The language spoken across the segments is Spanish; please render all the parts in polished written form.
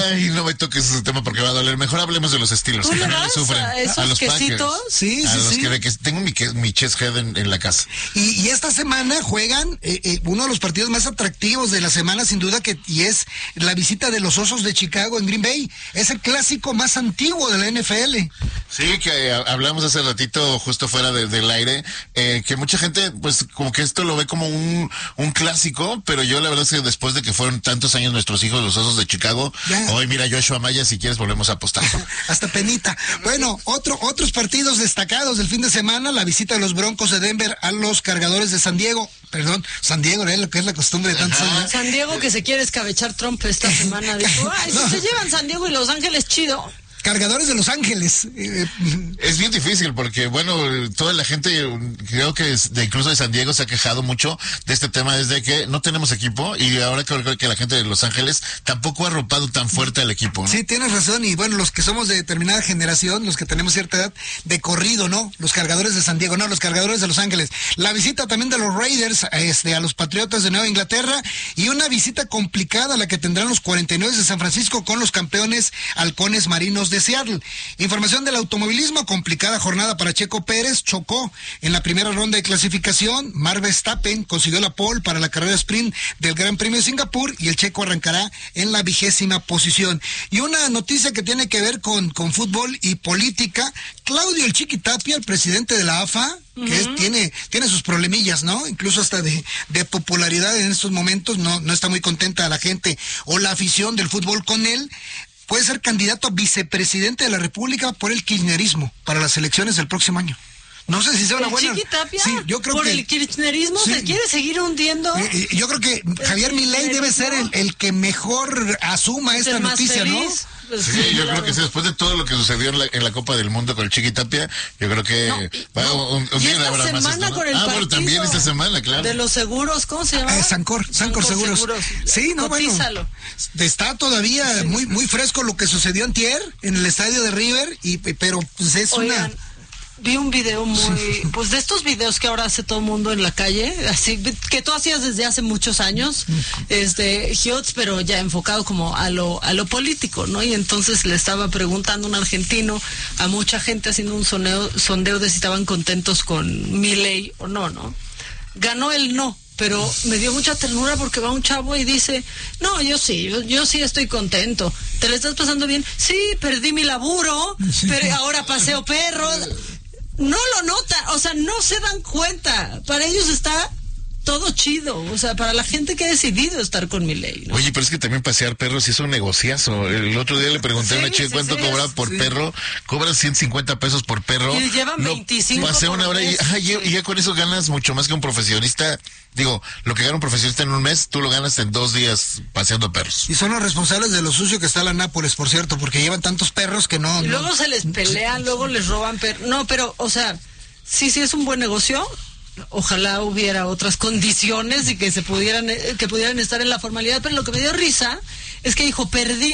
Ay, no me toques ese tema porque va a doler. Mejor hablemos de los Steelers. ¿Tú le das sufren a esos los quesitos? Packers. Sí, a sí, los sí. que tengo mi chest head en la casa. Y esta semana juegan uno de los partidos más atractivos de la semana, sin duda, y es la visita de los Osos de Chicago en Green Bay. Es el clásico más antiguo de la NFL. Sí, que hablamos hace ratito, justo fuera del aire, que mucha gente, pues, como que esto lo ve como un clásico, pero yo la verdad es que después de que fueron tantos años nuestros hijos, los Osos de Chicago, hoy mira, Joshua Maya, si quieres volvemos a apostar. Hasta penita. Bueno, otros partidos destacados del fin de semana, la visita de los Broncos de Denver a los Cargadores de San Diego, lo que es la costumbre de tantos años. San Diego que se quiere escabechar Trump esta semana. Dijo, ay, si se llevan San Diego y Los Ángeles, chido. Cargadores de Los Ángeles. Es bien difícil porque, bueno, toda la gente, creo que incluso de San Diego se ha quejado mucho de este tema desde que no tenemos equipo y ahora creo que la gente de Los Ángeles tampoco ha arropado tan fuerte al equipo, ¿no? Sí, tienes razón, y bueno, los que somos de determinada generación, los que tenemos cierta edad, de corrido, ¿no? Los Cargadores de San Diego, no, los Cargadores de Los Ángeles. La visita también de los Raiders a los Patriotas de Nueva Inglaterra y una visita complicada la que tendrán los 49 de San Francisco con los campeones Halcones Marinos de Seattle. Información del automovilismo, complicada jornada para Checo Pérez, chocó en la primera ronda de clasificación. Max Verstappen consiguió la pole para la carrera sprint del Gran Premio de Singapur y el checo arrancará en la 20ª posición. Y una noticia que tiene que ver con fútbol y política. Claudio El Chiqui Tapia, el presidente de la AFA, que tiene sus problemillas, ¿no? Incluso hasta de popularidad en estos momentos, no está muy contenta la gente o la afición del fútbol con él. Puede ser candidato a vicepresidente de la República por el kirchnerismo para las elecciones del próximo año. No sé si sea una buena... Chiqui Tapia, sí, yo creo por el kirchnerismo, sí. ¿se quiere seguir hundiendo? Yo creo que Javier Milei debe ser el que mejor asuma esta noticia, ¿no? Pues sí, yo creo que sí, después de todo lo que sucedió en la Copa del Mundo con el Chiqui Tapia, yo creo que un y día esta habrá más semana esto, ¿no? con el partido bueno, también esta semana, claro. de los seguros, ¿cómo se llama? Sancor Seguros. Sí, no, Cotízalo. bueno, está todavía muy fresco lo que sucedió antier en el estadio de River, pero pues es Oigan, vi un video pues de estos videos que ahora hace todo el mundo en la calle, así que tú hacías desde hace muchos años, Hiots, pero ya enfocado como a lo político, ¿no? Y entonces le estaba preguntando un argentino a mucha gente haciendo un sondeo de si estaban contentos con Milei o no. Ganó el no. Pero me dio mucha ternura porque va un chavo y dice, no, yo sí estoy contento. ¿Te le estás pasando bien? Sí, perdí mi laburo, pero ahora paseo perros. No lo notan, o sea, no se dan cuenta. Para ellos está todo chido, o sea, para la gente que ha decidido estar con Milei, ¿no? Oye, pero es que también pasear perros es un negociazo. El otro día le pregunté a una chica cuánto cobraba por perro. Cobran 150 pesos por perro. Y llevan 25 pasé una hora mes. y ya con eso ganas mucho más que un profesionista. Digo, lo que gana un profesionista en un mes, tú lo ganas en 2 días paseando perros. Y son los responsables de lo sucio que está la Nápoles, por cierto, porque llevan tantos perros que no... Y luego se les pelean, luego les roban perros. No, pero, o sea, sí es un buen negocio. Ojalá hubiera otras condiciones y que pudieran estar en la formalidad, pero lo que me dio risa es que dijo,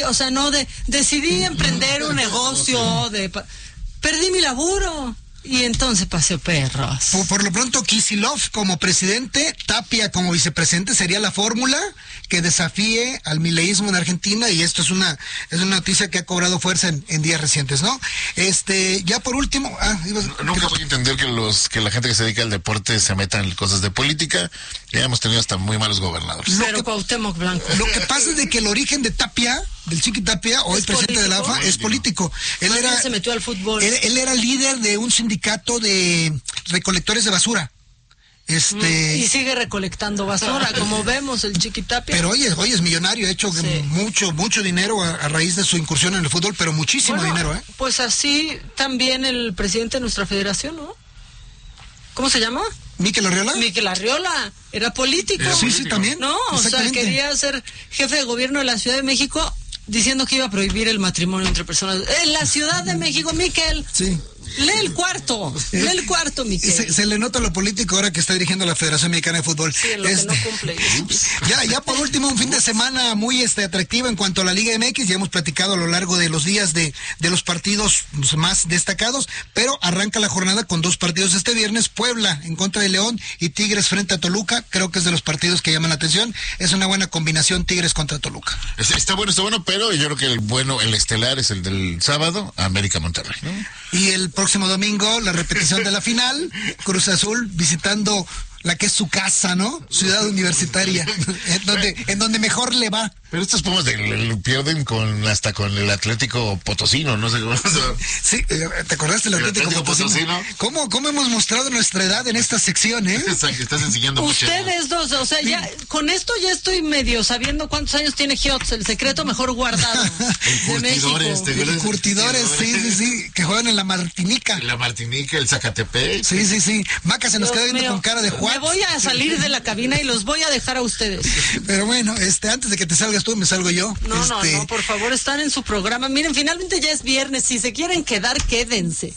decidí emprender un negocio, perdí mi laburo. Y entonces paseo perros. Por lo pronto, Kicillof como presidente, Tapia como vicepresidente sería la fórmula que desafíe al mileísmo en Argentina, y esto es una noticia que ha cobrado fuerza en días recientes, ¿no? Ya por último... Nunca voy a entender que la gente que se dedica al deporte se meta en cosas de política. Ya hemos tenido hasta muy malos gobernadores. Pero Cuauhtémoc Blanco. Lo que pasa es de que el origen de Tapia, del Chiqui Tapia, hoy presidente de la AFA, es político. Él se metió al fútbol. Él era líder de un sindicato de recolectores de basura. Y sigue recolectando basura, como vemos el Chiqui Tapia. Pero hoy es millonario, ha hecho mucho dinero a raíz de su incursión en el fútbol, pero muchísimo dinero, ¿eh? Pues así también el presidente de nuestra federación, ¿no? ¿Cómo se llama? Mikel Arriola. Mikel Arriola, era político. Sí, también. No, o sea, quería ser jefe de gobierno de la Ciudad de México diciendo que iba a prohibir el matrimonio entre personas. En la Ciudad de México, Mikel. Sí. lee el cuarto, Miquel. Se le nota lo político ahora que está dirigiendo la Federación Mexicana de Fútbol. Sí, en lo que no cumple. Ya por último, un fin de semana muy atractivo en cuanto a la Liga MX. Ya hemos platicado a lo largo de los días de los partidos más destacados, pero arranca la jornada con 2 partidos este viernes: Puebla en contra de León y Tigres frente a Toluca. Creo que es de los partidos que llaman la atención. Es una buena combinación Tigres contra Toluca. Está bueno, pero yo creo que el estelar es el del sábado, América Monterrey, ¿no? Y el próximo domingo, la repetición de la final, Cruz Azul visitando la que es su casa, ¿no? Ciudad Universitaria, en donde mejor le va. Pero estos Pumas pierden hasta con el Atlético Potosino, no sé cómo. Sí, ¿te acordaste del Atlético Potosino? ¿Cómo hemos mostrado nuestra edad en esta sección, eh? Estás enseñando mucho. Ustedes dos, o sea, ya con esto ya estoy medio sabiendo cuántos años tiene Giotz, el secreto mejor guardado de México. Curtidores, sí, que juegan en la Martinica. La Martinica, el Zacatepec. Sí. Maca se nos queda viendo con cara de Juan. Me voy a salir de la cabina y los voy a dejar a ustedes. Pero bueno, antes de que te salgas tú, me salgo yo. No, por favor, están en su programa. Miren, finalmente ya es viernes. Si se quieren quedar, quédense.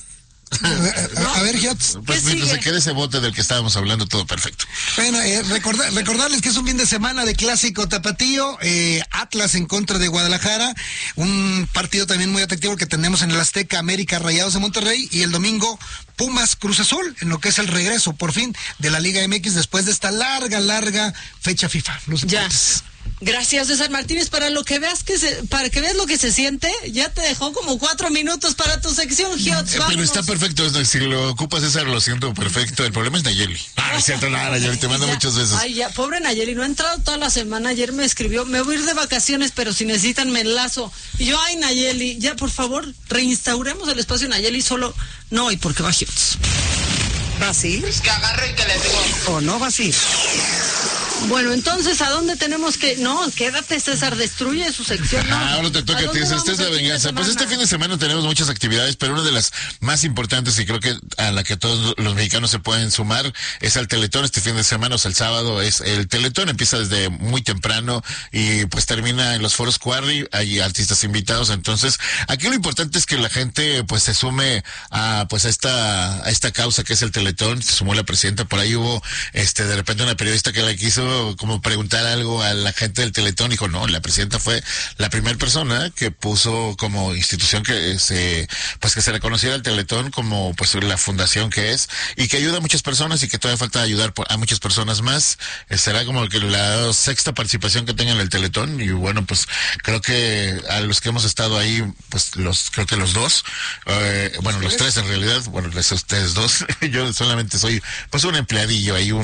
A ver, Giotz. Pues mientras se quede ese bote del que estábamos hablando, todo perfecto. Bueno, recordarles que es un fin de semana de clásico tapatío, Atlas en contra de Guadalajara, un partido también muy atractivo que tenemos en el Azteca, América Rayados de Monterrey, y el domingo Pumas Cruz Azul, en lo que es el regreso, por fin, de la Liga MX después de esta larga fecha FIFA. Los deportes. Gracias, César Martínez. Para que veas lo que se siente, ya te dejó como 4 minutos para tu sección, Giotz. Pero está perfecto, si lo ocupas, César, lo siento perfecto. El problema es Nayeli. Es cierto, Nayeli, te mando muchos besos. Ay, ya, pobre Nayeli, no ha entrado toda la semana. Ayer me escribió, me voy a ir de vacaciones, pero si necesitan me enlazo. Y yo, ay, Nayeli, ya, por favor, reinstauremos el espacio Nayeli, solo no, y porque va Giotz. ¿Va así? Pues que agarre y que le digo. ¿O no va así? Bueno, entonces, ¿a dónde tenemos que...? No, quédate, César, destruye su sección. No, ahora te toca a ti, esta es la venganza. Pues este fin de semana tenemos muchas actividades, pero una de las más importantes, y creo que a la que todos los mexicanos se pueden sumar, es al Teletón. Este fin de semana, o sea, el sábado, es el Teletón. Empieza desde muy temprano y pues termina en los foros Quarry. Hay artistas invitados. Entonces, aquí lo importante es que la gente pues se sume a esta causa que es el Teletón. Se sumó la presidenta, por ahí hubo de repente una periodista que la quiso como preguntar algo a la gente del Teletón. Dijo, no, la presidenta fue la primera persona que puso como institución que se reconociera el Teletón como pues la fundación que es, y que ayuda a muchas personas, y que todavía falta ayudar a muchas personas más. Será como que la 6ª participación que tenga en el Teletón, y bueno, pues creo que a los que hemos estado ahí, pues creo que los 2, los 3 en realidad, bueno, ustedes 2, yo solamente soy pues un empleadillo ahí,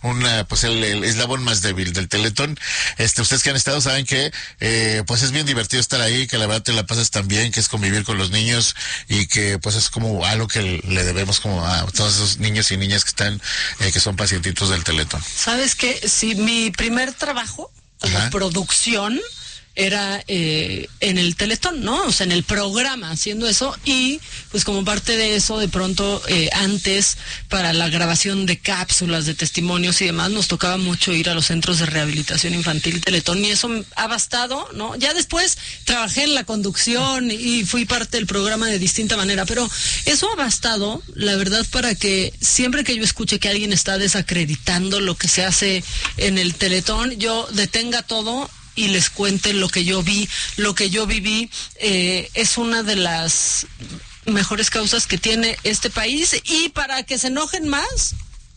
el eslabón más débil del Teletón. Ustedes que han estado saben que pues es bien divertido estar ahí, que la verdad te la pasas tan bien, que es convivir con los niños, y que pues es como algo que le debemos como a todos esos niños y niñas que están que son pacientitos del Teletón. ¿Sabes qué? Si mi primer trabajo como producción era en el Teletón, ¿no? O sea, en el programa, haciendo eso, y pues como parte de eso, de pronto, antes, para la grabación de cápsulas, de testimonios y demás, nos tocaba mucho ir a los centros de rehabilitación infantil Teletón, y eso ha bastado, ¿no? Ya después trabajé en la conducción y fui parte del programa de distinta manera, pero eso ha bastado, la verdad, para que siempre que yo escuche que alguien está desacreditando lo que se hace en el Teletón, yo detenga todo y les cuente lo que yo vi, lo que yo viví. Es una de las mejores causas que tiene este país, y para que se enojen más,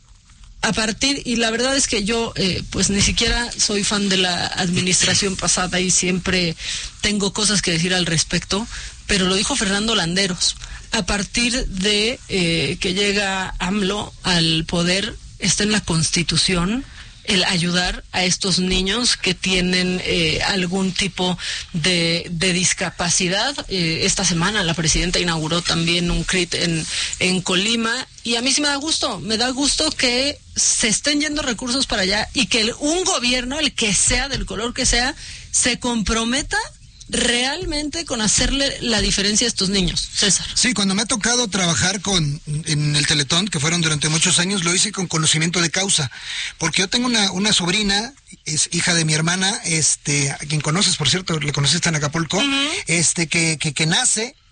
y la verdad es que yo pues ni siquiera soy fan de la administración pasada y siempre tengo cosas que decir al respecto, pero lo dijo Fernando Landeros, a partir de que llega AMLO al poder, está en la Constitución el ayudar a estos niños que tienen algún tipo de discapacidad. Esta semana la presidenta inauguró también un CRIT en Colima, y a mí sí me da gusto que se estén yendo recursos para allá, y que un gobierno, el que sea, del color que sea, se comprometa realmente con hacerle la diferencia a estos niños. César. Sí, cuando me ha tocado trabajar en el Teletón, que fueron durante muchos años, lo hice con conocimiento de causa, porque yo tengo una sobrina, es hija de mi hermana, a quien conoces, por cierto, le conociste en Acapulco, que nace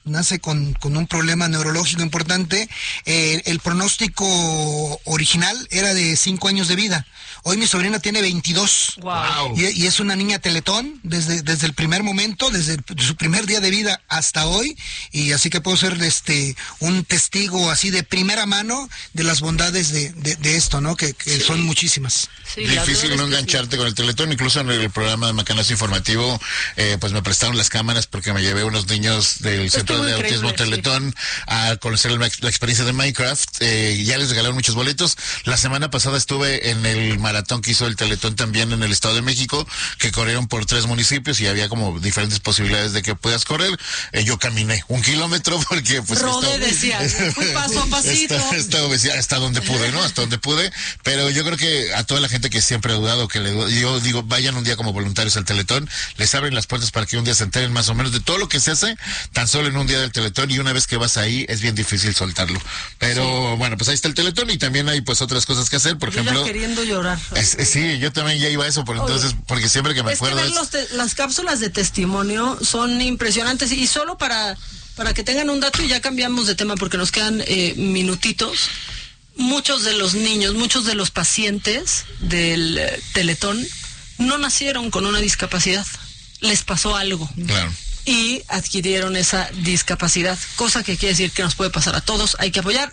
nace con un problema neurológico importante. El pronóstico original era de 5 años de vida. Hoy mi sobrina tiene 22. Wow. Y es una niña teletón desde el primer momento, desde su primer día de vida hasta hoy. Y así que puedo ser un testigo así de primera mano de las bondades de esto, ¿no? Que son muchísimas. Sí, difícil no engancharte con el Teletón. Incluso en el programa de Macanazo Informativo, pues me prestaron las cámaras porque me llevé unos niños del Centro de Autismo Teletón a conocer la experiencia de Minecraft. Ya les regalaron muchos boletos. La semana pasada estuve en el maratón que hizo el Teletón también en el Estado de México, que corrieron por 3 municipios y había como diferentes posibilidades de que puedas correr. Yo caminé 1 kilómetro porque pues decía, fui paso a pasito. Hasta donde pude, ¿no? Hasta donde pude. Pero yo creo que a toda la gente que siempre ha dudado, yo digo, vayan un día como voluntarios al Teletón, les abren las puertas para que un día se enteren más o menos de todo lo que se hace tan solo en un día del Teletón, y una vez que vas ahí es bien difícil soltarlo. Pero bueno, pues ahí está el Teletón y también hay pues otras cosas que hacer, por ejemplo. Ya queriendo llorar. Sí, yo también ya iba a eso, entonces, porque siempre que me acuerdo. Las cápsulas de testimonio son impresionantes, y solo para que tengan un dato, y ya cambiamos de tema porque nos quedan minutitos. Muchos de los niños, muchos de los pacientes del Teletón no nacieron con una discapacidad, les pasó algo. Claro. Y adquirieron esa discapacidad, cosa que quiere decir que nos puede pasar a todos. Hay que apoyar.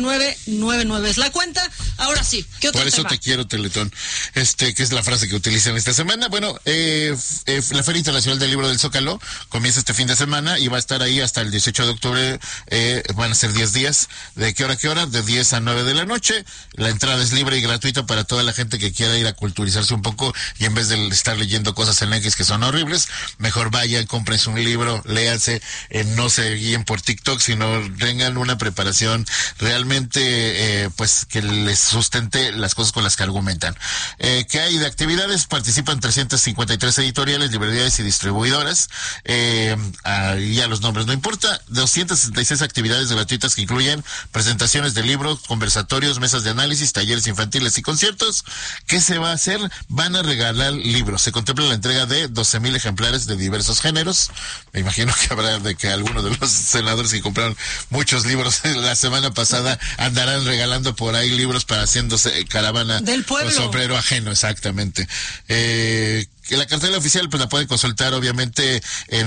9999 es la cuenta. Ahora sí, ¿qué otro Por eso tema? te quiero, Teletón, que es la frase que utilizan esta semana. Bueno, la Feria Internacional del Libro del Zócalo comienza este fin de semana y va a estar ahí hasta el 18 de octubre. Van a ser 10 días. ¿De qué hora a qué hora? De 10 a 9 de la noche. La entrada es libre y gratuita para toda la gente que quiera ir a culturizarse un poco, y en vez de estar leyendo cosas en X que son horribles, mejor vayan, cómprense un libro, léanse, no se guíen por TikTok, sino tengan una preparación realmente pues que les sustente las cosas con las que argumentan. ¿Qué hay de actividades? Participan 353 editoriales, librerías y distribuidoras. Ya los nombres no importa. 266 actividades gratuitas que incluyen presentaciones de libros, conversatorios, mesas de análisis, talleres infantiles y conciertos. ¿Qué se va a hacer? Van a regalar libros. Se contempla la entrega de 12,000 ejemplares de diversos géneros. Me imagino que habrá de que algunos de los senadores que compraron muchos libros la semana pasada andarán regalando por ahí libros para haciéndose caravana del pueblo. Con sombrero ajeno, exactamente. Que la cartera oficial pues la pueden consultar obviamente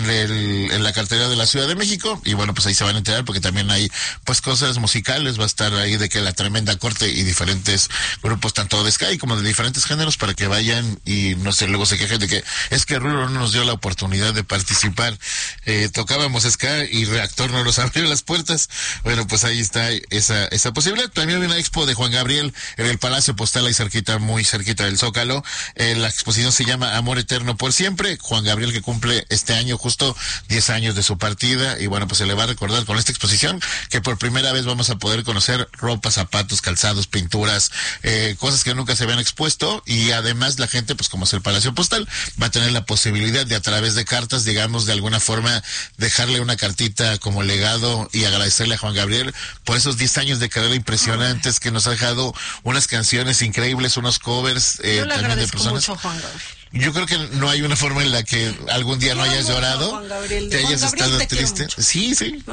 en la cartera de la Ciudad de México, y bueno, pues ahí se van a enterar porque también hay pues cosas musicales, va a estar ahí de que la Tremenda Corte y diferentes grupos tanto de ska como de diferentes géneros para que vayan y no sé, luego se quejen de que es que Rulo no nos dio la oportunidad de participar, tocábamos ska y Reactor no nos abrió las puertas. Bueno, pues ahí está esa posibilidad. También hay una expo de Juan Gabriel en el Palacio Postal ahí cerquita, muy cerquita del Zócalo. La exposición se llama Amor Eterno por Siempre. Juan Gabriel, que cumple este año justo 10 años de su partida, y bueno, pues se le va a recordar con esta exposición que por primera vez vamos a poder conocer ropa, zapatos, calzados, pinturas, cosas que nunca se habían expuesto, y además la gente, pues como es el Palacio Postal, va a tener la posibilidad de a través de cartas, digamos, de alguna forma dejarle una cartita como legado y agradecerle a Juan Gabriel por esos 10 años de carrera impresionantes que nos ha dejado unas canciones increíbles, unos covers Yo le también de agradezco personas. mucho a Juan Gabriel. Yo creo que no hay una forma en la que algún día no hayas llorado, te hayas estado triste. Sí.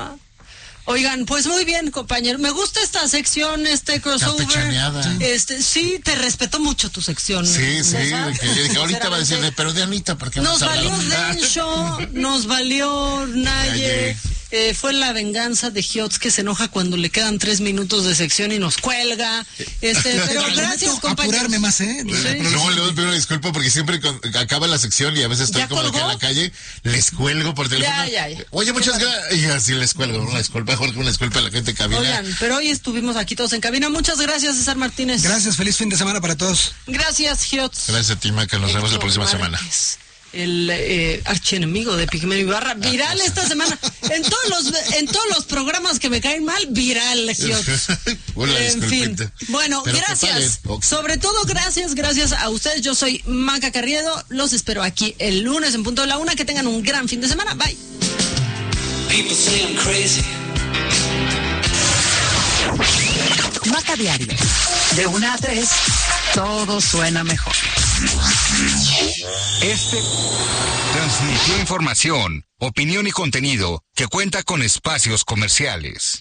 Oigan, pues muy bien, compañero. Me gusta esta sección, crossover. Campechaneada. Sí, te respeto mucho tu sección. Sí, ¿verdad? que yo dije, ahorita va a decirle, pero de Anita, ¿por qué Nos no has valió hablado? Densho, nos valió Naye. Fue la venganza de Hiots, que se enoja cuando le quedan 3 minutos de sección y nos cuelga. Pero gracias, compañeros. Apurarme más, Sí. No, le pido una disculpa porque siempre acaba la sección y a veces estoy ¿Ya como colgó? que en la calle, les cuelgo por teléfono. Ya. Oye, muchas gracias. Y así les cuelgo, una disculpa, mejor que una disculpa a la gente que cabina. Oigan, pero hoy estuvimos aquí todos en cabina. Muchas gracias, César Martínez. Gracias, feliz fin de semana para todos. Gracias, Hiots. Gracias a ti, Maca, nos vemos la próxima semana. El archienemigo de Pigmeno Ibarra, viral esta semana. En todos los programas que me caen mal, viral, Hiots. En fin. Bueno, pero gracias. Okay. Sobre todo, gracias a ustedes. Yo soy Maca Carriedo. Los espero aquí el lunes en punto de la 1. Que tengan un gran fin de semana. Bye. People say I'm crazy. Maca Diario. De 1 a 3, todo suena mejor. Transmitió información, opinión y contenido que cuenta con espacios comerciales.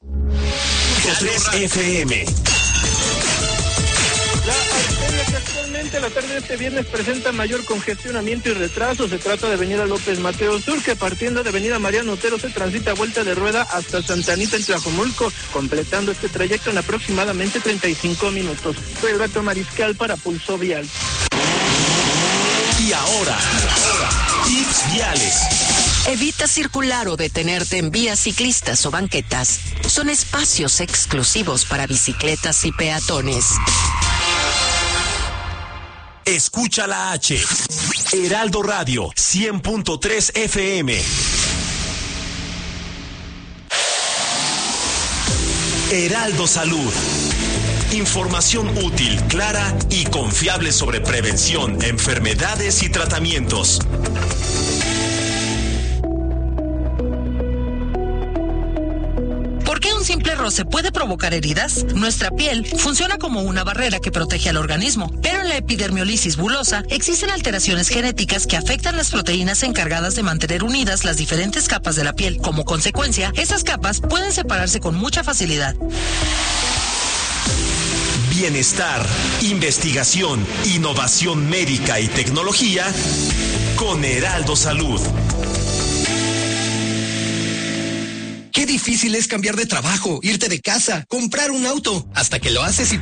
3 FM. La arteria que actualmente la tarde de este viernes presenta mayor congestionamiento y retraso. Se trata de Avenida López Mateos Sur, que partiendo de Avenida Mariano Otero se transita a vuelta de rueda hasta Santa Anita en Tlajomulco, completando este trayecto en aproximadamente 35 minutos. Soy Alberto Mariscal para Pulso Vial. Y ahora, tips viales. Evita circular o detenerte en vías ciclistas o banquetas. Son espacios exclusivos para bicicletas y peatones. Escucha la H. Heraldo Radio, 100.3 FM. Heraldo Salud. Información útil, clara y confiable sobre prevención, enfermedades y tratamientos. ¿Por qué un simple roce puede provocar heridas? Nuestra piel funciona como una barrera que protege al organismo, pero en la epidermiolisis bulosa existen alteraciones genéticas que afectan las proteínas encargadas de mantener unidas las diferentes capas de la piel. Como consecuencia, esas capas pueden separarse con mucha facilidad. Bienestar, investigación, innovación médica y tecnología con Heraldo Salud. Qué difícil es cambiar de trabajo, irte de casa, comprar un auto, hasta que lo haces y